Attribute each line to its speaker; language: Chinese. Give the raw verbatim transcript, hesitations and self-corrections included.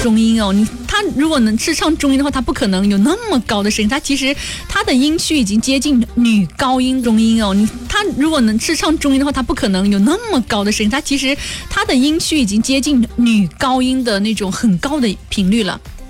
Speaker 1: 中音哦，你他如果能是唱中音的话，他不可能有那么高的声音。他其实他的音区已经接近女高音中音哦，你他如果能是唱中音的话，他不可能有那么高的声音。他其实他的音区已经接近女高音的那种很高的频率了。